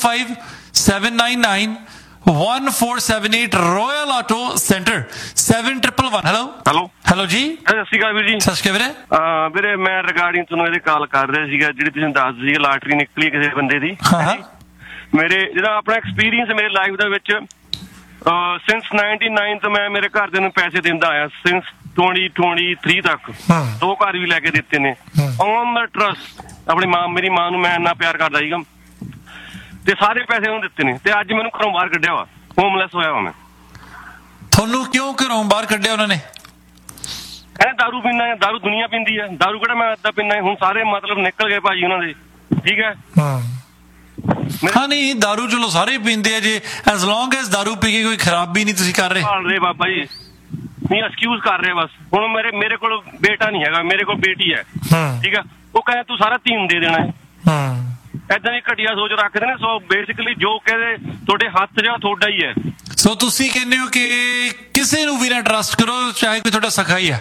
A: 9057991478 ਰਾਇਲ ਆਟੋ ਸੈਂਟਰ 7111। ਹੈਲੋ ਜੀ
E: ਸਤਿ ਸ਼੍ਰੀ ਅਕਾਲ ਵੀਰ ਜੀ।
A: ਸਤਿ ਸ਼੍ਰੀ ਅਕਾਲ
E: ਵੀਰੇ ਮੈਂ ਰਿਗਾਰਡਿੰਗ ਤੁਹਾਨੂੰ ਇਹਦੇ ਕਾਲ ਕਰ ਰਿਹਾ ਸੀਗਾ ਜਿਹੜੀ ਤੁਸੀਂ ਦੱਸ ਸੀ ਲਾਟਰੀ ਨਿਕਲੀ ਕਿਸੇ ਬੰਦੇ ਦੀ। ਮੇਰੇ ਜਿਹੜਾ ਆਪਣਾ ਐਕਸਪੀਰੀਅੰਸ ਮੇਰੇ ਲਾਈਫ ਦੇ ਵਿੱਚ ਸਿੰਸ 99 ਤੋਂ ਮੈਂ ਮੇਰੇ ਘਰਦਿਆਂ ਨੂੰ ਪੈਸੇ ਦਿੰਦਾ ਆਇਆ, ਸਿੰਸ 2023 ਤੱਕ 2 ਘਰ ਵੀ ਲੈ ਕੇ ਦਿੱਤੇ ਨੇ ਔਨ ਦਾ ਟਰਸਟ। ਆਪਣੀ ਮਾਂ, ਮੇਰੀ ਮਾਂ ਨੂੰ ਮੈਂ ਇੰਨਾ ਪਿਆਰ ਕਰਦਾ ਸੀਗਾ ਤੇ ਸਾਰੇ ਪੈਸੇ ਉਹਨੂੰ ਦਿੱਤੇ ਨੇ। ਤੇ ਅੱਜ ਮੈਨੂੰ ਘਰੋਂ ਬਾਹਰ ਕੱਢਿਆ ਵਾ, ਹੋਮਲੈਸ ਹੋਇਆ ਵਾ ਮੈਂ।
A: ਤੁਹਾਨੂੰ ਕਿਉਂ ਘਰੋਂ ਬਾਹਰ ਕੱਢਿਆ ਉਹਨਾਂ ਨੇ?
E: ਕਹਿੰਦੇ ਦਾਰੂ ਪੀਂਦਾ, ਦਾਰੂ ਦੁਨੀਆ ਪੀਂਦੀ ਹੈ, ਦਾਰੂ ਕਿਹੜਾ ਮੈਂ ਅੱਧਾ ਪੀਂਦਾ। ਹੁਣ ਸਾਰੇ ਮਤਲਬ ਨਿਕਲ ਗਏ ਭਾਜੀ ਉਹਨਾਂ ਦੇ। ਠੀਕ ਹੈ
A: ਹਾਂ ਨਹੀਂ ਦਾਰੂ ਚਲੋ ਸਾਰੇ ਪੀਂਦੇ ਆ ਜੇ ਐਸ ਲੌਂਗ ਐਸ ਦਾਰੂ ਪੀ ਕੇ ਕੋਈ ਖਰਾਬੀ ਨਹੀਂ ਤੁਸੀਂ ਕਰ ਰਹੇ
E: ਬਾਬਾ ਜੀ। ਨਹੀਂ ਐਕਸਕਿਊਜ਼ ਕਰ ਰਹੇ ਬਸ। ਹੁਣ ਮੇਰੇ ਕੋਲ ਬੇਟਾ ਨਹੀਂ ਹੈਗਾ, ਮੇਰੇ ਕੋਲ ਬੇਟੀ ਹੈ। ਠੀਕ ਹੈ ਉਹ ਕਹਿੰਦਾ ਤੂੰ ਸਾਰਾ ਧੀ ਨੂੰ ਦੇ ਦੇਣਾ ਹੈ। ਏਦਾਂ ਦੀ ਘਟੀਆ ਸੋਚ ਰੱਖਦੇ ਨੇ। ਸੋ ਬੇਸਿਕਲੀ ਜੋ ਕਹਿੰਦੇ ਤੁਹਾਡੇ ਹੱਥ ਜਾਂ ਤੁਹਾਡਾ ਹੀ ਹੈ।
A: ਸੋ ਤੁਸੀਂ ਕਹਿੰਦੇ ਹੋ ਕਿ ਕਿਸੇ ਨੂੰ ਵੀ ਨਾ ਟਰਸਟ ਕਰੋ ਚਾਹੇ ਕੋਈ ਤੁਹਾਡਾ ਸਖਾ ਹੀ ਹੈ?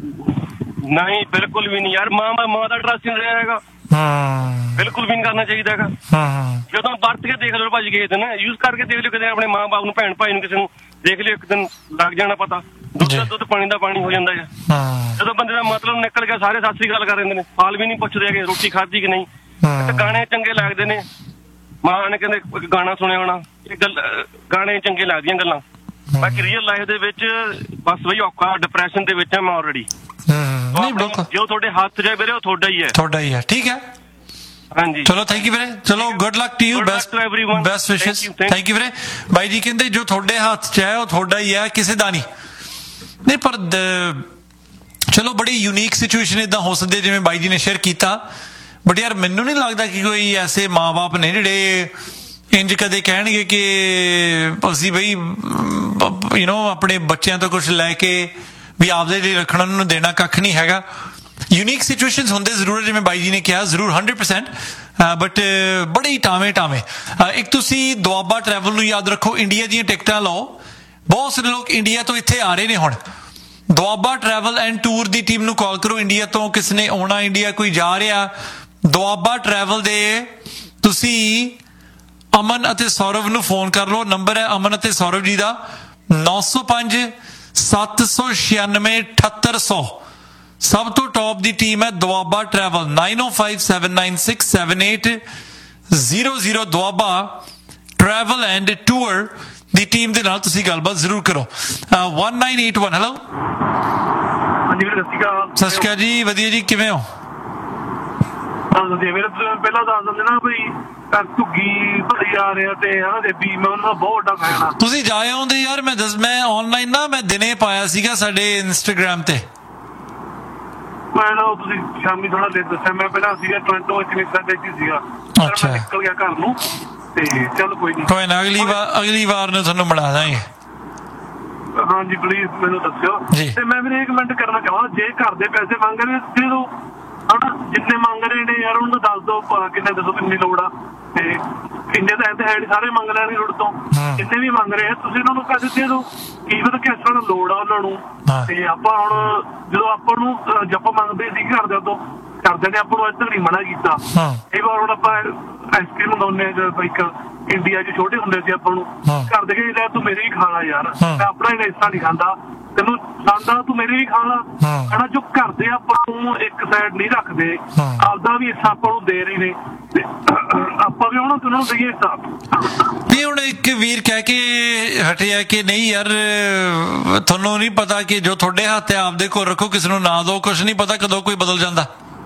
E: ਨਹੀਂ ਬਿਲਕੁਲ ਵੀ ਨਹੀਂ ਯਾਰ। ਮਾਂ ਦਾ ਟਰਸਟ ਨਹੀਂ ਰਿਹਾ ਹੈਗਾ, ਬਿਲਕੁਲ ਵੀ ਨਹੀਂ ਕਰਨਾ ਚਾਹੀਦਾ ਹੈਗਾ। ਜਦੋਂ ਵਰਤ ਕੇ ਦੇਖ ਲਓ ਭਾਜੀ ਕਿਸੇ ਦਿਨ, ਯੂਜ਼ ਕਰਕੇ ਦੇਖ ਲਿਓ ਕਿਤੇ ਆਪਣੇ ਮਾਂ ਬਾਪ ਨੂੰ, ਭੈਣ ਭਾਈ ਨੂੰ, ਕਿਸੇ ਨੂੰ ਦੇਖ ਲਿਓ, ਇੱਕ ਦਿਨ ਲੱਗ ਜਾਣਾ ਪਤਾ। ਦੁੱਧ ਪਾਣੀ ਦਾ ਪਾਣੀ ਹੋ ਜਾਂਦਾ ਹੈ। ਜਦੋਂ ਬੰਦੇ ਦਾ ਮਤਲਬ ਨਿਕਲ ਗਿਆ ਸਾਰੇ ਸਤਿ ਸ੍ਰੀ ਅਕਾਲ ਕਰ ਦਿੰਦੇ ਨੇ, ਹਾਲ ਵੀ ਨਹੀਂ ਪੁੱਛਦੇ ਹੈਗੇ ਰੋਟੀ ਖਾਧੀ ਕਿ ਨਹੀਂ। ਗਾਣੇ ਚੰਗੇ ਲੱਗਦੇ ਨੇ, ਮਾਂ ਨੇ ਕਹਿੰਦੇ ਇੱਕ ਗਾਣਾ ਸੁਣਿਆ ਹੋਣਾ, ਇਹ ਗੱਲ ਗਾਣੇ ਚੰਗੇ ਲੱਗਦੀਆਂ ਗੱਲਾਂ। ਬਾਕੀ ਰੀਅਲ ਲਾਈਫ ਦੇ ਵਿੱਚ ਬਸ ਬਈ ਔਖਾ ਡਿਪਰੈਸ਼ਨ ਦੇ ਵਿੱਚ ਆ ਮੈਂ ਆਲਰੇਡੀ। ਜੋ ਤੁਹਾਡੇ ਹੱਥ ਜਾਏ ਵੀਰੇ ਉਹ ਤੁਹਾਡਾ ਹੀ ਹੈ। ਠੀਕ ਹੈ ਹਾਂਜੀ ਚਲੋ ਥੈਂਕ ਯੂ ਵੀਰੇ। ਚਲੋ good luck to you, best ਵਿਸ਼ੇਸ। ਥੈਂਕ ਯੂ ਵੀਰੇ। ਬਾਈ ਜੀ ਕਹਿੰਦੇ ਜੋ ਤੁਹਾਡੇ ਹੱਥ 'ਚ ਹੈ ਉਹ ਤੁਹਾਡਾ ਹੀ ਹੈ, ਕਿਸੇ ਦਾ ਨਹੀਂ। ਪਰ ਚਲੋ ਬੜੀ ਯੂਨੀਕ ਸਿਚੁਏਸ਼ਨ ਇਦਾਂ ਹੋ ਸਕਦੀ ਜਿਵੇਂ ਬਾਈ ਜੀ ਨੇ ਸ਼ੇਅਰ ਕੀਤਾ। ਬਟ ਯਾਰ ਮੈਨੂੰ ਨਹੀਂ ਲੱਗਦਾ ਕਿ ਕੋਈ ਐਸੇ ਮਾਂ-ਬਾਪ ਨੇ ਜਿਹੜੇ ਇੰਜ ਕਦੇ ਕਹਿਣਗੇ ਕਿ ਅਸੀਂ ਬਈ ਆਪਣੇ ਬੱਚਿਆਂ ਤੋਂ ਕੁਝ ਲੈ ਕੇ ਵੀ ਆਪਦੇ ਲਈ ਰੱਖਣਾ, ਉਹਨਾਂ ਨੂੰ ਦੇਣਾ ਕੱਖ ਨਹੀਂ ਹੈਗਾ। ਯੂਨੀਕ ਸਿਚੁਏਸ਼ਨਸ ਹੁੰਦੇ ਜ਼ਰੂਰ, ਜਿਵੇਂ ਬਾਈ ਜੀ ਨੇ ਕਿਹਾ ਜ਼ਰੂਰ 100%। ਬਟ ਬੜੇ ਟਾਵੇਂ ਇੱਕ ਤੁਸੀਂ ਦੁਆਬਾ ਟਰੈਵਲ ਨੂੰ ਯਾਦ ਰੱਖੋ, ਇੰਡੀਆ ਦੀਆਂ ਟਿਕਟਾਂ ਲਓ। ਬਹੁਤ ਸਾਰੇ ਲੋਕ ਇੰਡੀਆ ਤੋਂ ਇੱਥੇ ਆ ਰਹੇ ਨੇ ਹੁਣ। Doaba travel and tour the team ਨੂੰ ਕਾਲ ਕਰੋ। ਇੰਡੀਆ ਤੋਂ ਕਿਸ ਨੇ ਆਉਣਾ, ਇੰਡੀਆ ਕੋਈ ਜਾ ਰਿਹਾ, ਦੁਆਬਾ ਟਰੈਵਲ ਦੇ ਤੁਸੀਂ ਅਮਨ ਅਤੇ ਸੌਰਵ ਨੂੰ ਫੋਨ ਕਰ ਲਓ। ਨੰਬਰ ਹੈ ਅਮਨ ਅਤੇ ਸੌਰਵ ਜੀ ਦਾ 905-796-7800। ਸਭ ਤੋਂ ਟੌਪ ਦੀ ਟੀਮ ਹੈ Doaba travel 9057967800। Doaba travel and tour the team ਦੇ ਨਾਲ ਤੁਸੀਂ ਗੱਲਬਾਤ ਜ਼ਰੂਰ ਕਰੋ। 1981 ਹੈਲੋ।
F: ਹਾਂਜੀ ਵੀਰ ਸਤਿ ਸ਼੍ਰੀ ਅਕਾਲ।
A: ਸਤਿ ਸ਼੍ਰੀ ਅਕਾਲ ਜੀ, ਵਧੀਆ ਜੀ, ਕਿਵੇਂ ਹੋ?
F: ਮੇਰੇ ਪਹਿਲਾਂ ਦੱਸ ਦਿੰਦੇ ਨਾ ਬਈ ਘੁੱਗੀ ਭਰੀ ਆ ਰਿਹਾ ਤੇ ਹਨਾ ਦੇਬੀ, ਮੈਂ ਉਹਨਾਂ ਦਾ ਬਹੁਤ ਵੱਡਾ ਫੈਨ ਆ।
A: ਤੁਸੀਂ ਜਾ ਆਉਂਦੇ ਯਾਰ। ਮੈਂ ਆਨਲਾਈਨ ਨਾ ਮੈਂ ਦਿਨੇ ਪਾਇਆ ਸੀਗਾ ਸਾਡੇ ਇੰਸਟਾਗ੍ਰਾਮ ਤੇ।
F: ਮੈਂ ਨਾ ਤੁਸੀਂ ਸ਼ਾਮੀ ਥੋੜਾ ਲੇਟ ਦੱਸਿਆ, ਮੈਂ ਪਹਿਲਾਂ ਸੀਗਾ ਟੋਰਾਂਟੋ ਕੈਨੇਡਾ ਦੇ ਵਿੱਚ ਸੀਗਾ।
A: ਅੱਛਾ,
F: ਨਿਕਲ ਗਿਆ ਘਰ ਨੂੰ ਤੇ ਚੱਲ ਕੋਈ ਨਹੀਂ,
A: ਕੋਈ ਨਾ ਅਗਲੀ ਵਾਰ ਨੂੰ ਤੁਹਾਨੂੰ ਬਣਾ ਦਾਂਗੇ।
F: ਹਾਂਜੀ ਪਲੀਜ਼ ਮੈਨੂੰ ਦੱਸਿਓ। ਤੇ ਮੈਂ ਵੀ ਰეკਮੈਂਡ ਕਰਨਾ ਚਾਹਾਂ, ਜੇ ਘਰ ਦੇ ਪੈਸੇ ਮੰਗ ਰਹੇ ਦੇ ਦਿਓ ਹਨਾ, ਜਿੰਨੇ ਮੰਗ ਰਹੇ ਨੇ ਯਾਰ ਉਹਨੂੰ ਦੱਸ ਦਿਓ ਕਿੰਨੇ ਦੱਸੋ ਕਿੰਨੀ ਲੋੜ ਆ, ਤੇ ਇੰਨੇ ਤਾਂ ਐਂ ਹੈ ਸਾਰੇ ਮੰਗ ਲੈਣਗੇ ਤੁਹਾਡੇ ਤੋਂ, ਜਿੰਨੇ ਵੀ ਮੰਗ ਰਹੇ ਆ ਤੁਸੀਂ ਉਹਨਾਂ ਨੂੰ ਪੈਸੇ ਦੇ ਦਿਓ। ਕੀ ਪਤਾ ਕਿਸ ਤਰ੍ਹਾਂ ਲੋੜ ਆ ਉਹਨਾਂ ਨੂੰ। ਤੇ ਆਪਾਂ ਹੁਣ ਜਦੋਂ ਆਪਾਂ ਨੂੰ ਜੱਪ ਮੰਗਦੇ ਸੀ ਘਰਦਿਆਂ ਤੋਂ, ਘਰਦਿਆਂ ਨੇ ਆਪਾਂ ਨੂੰ ਅੱਜ ਤੱਕ ਨਹੀਂ ਮਨਾ ਕੀਤਾ। ਕਈ ਵਾਰ ਹੁਣ ਆਪਾਂ ਆਈਸਕ੍ਰੀਮ ਮੰਗਾਉਂਦੇ ਹਾਂ, ਇੱਕ ਇੰਡੀਆ 'ਚ ਛੋਟੇ ਹੁੰਦੇ ਸੀ ਆਪਾਂ ਨੂੰ ਘਰ ਦੇ ਕਹਿੰਦੇ ਤੂੰ ਮੇਰੀ ਵੀ ਖਾ ਲਾ ਯਾਰ, ਮੈਂ ਆਪਣਾ ਹਿੱਸਾ ਨਹੀਂ ਖਾਂਦਾ, ਤੈਨੂੰ ਖਾਂਦਾ ਤੂੰ ਮੇਰੀ ਵੀ ਖਾ ਲਾ ਹਨਾ। ਜੋ ਘਰ ਦੇ ਆਪਾਂ ਨੂੰ ਇੱਕ ਸਾਈਡ ਨਹੀਂ ਰੱਖਦੇ, ਆਪਦਾ ਵੀ ਹਿੱਸਾ ਆਪਾਂ ਨੂੰ ਦੇ ਰਹੇ ਨੇ ਤੇ ਆਪਾਂ ਵੀ ਉਹਨਾਂ ਨੂੰ ਦੇਈਏ ਹਿੱਸਾ।
A: ਨਹੀਂ ਹੁਣ ਇੱਕ ਵੀਰ ਕਹਿ ਕੇ ਹਟਿਆ ਕਿ ਨਹੀਂ ਯਾਰ ਤੁਹਾਨੂੰ ਨਹੀਂ ਪਤਾ ਕਿ ਜੋ ਤੁਹਾਡੇ ਹੱਥ ਹੈ ਆਪਦੇ ਕੋਲ ਰੱਖੋ, ਕਿਸੇ ਨੂੰ ਨਾ ਦਿਓ, ਕੁਛ ਨਹੀਂ ਪਤਾ ਕਦੋਂ ਕੋਈ ਬਦਲ ਜਾਂਦਾ।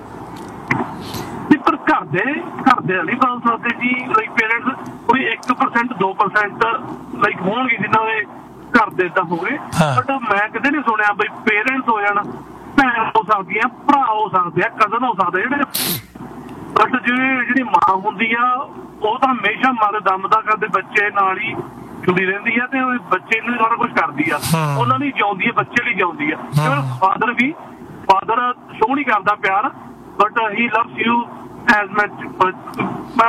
F: ਪਰ ਘਰਦੇ ਨਹੀਂ ਬਦਲ ਸਕਦੇ ਜੀ। ਲਾਈਕ ਪੇਰੈਂਟਸ ਕੋਈ 1% 2% ਲਾਈਕ ਹੋਣਗੇ ਜਿਨ੍ਹਾਂ ਦੇ ਘਰ ਦੇ ਏਦਾਂ ਹੋ ਗਏ, ਬਟ ਮੈਂ ਕਦੇ ਨਹੀਂ ਸੁਣਿਆ ਬਈ ਪੇਰੈਂਟਸ ਹੋ ਜਾਣ, ਭੈਣ ਹੋ ਸਕਦੀ ਆ, ਭਰਾ ਹੋ ਸਕਦੇ ਆ, ਕਜ਼ਨ ਹੋ ਸਕਦੇ ਜਿਹੜੇ, ਬਟ ਜਿਹੜੀ ਮਾਂ ਹੁੰਦੀ ਆ ਉਹ ਤਾਂ ਹਮੇਸ਼ਾ ਮਾਂ ਦਮ ਦਾ ਕਰਦੇ ਬੱਚੇ ਨਾਲ ਹੀ ਜੁੜੀ ਰਹਿੰਦੀ ਆ ਤੇ ਬੱਚੇ ਨੂੰ ਸਾਰਾ ਕੁਛ ਕਰਦੀ ਆ, ਉਹਨਾਂ ਲਈ ਜਿਉਂਦੀ ਆ, ਬੱਚੇ ਲਈ ਜਿਉਂਦੀ ਆ। ਫਾਦਰ ਸ਼ੋ ਨਹੀਂ ਕਰਦਾ ਪਿਆਰ, but he loves you as much.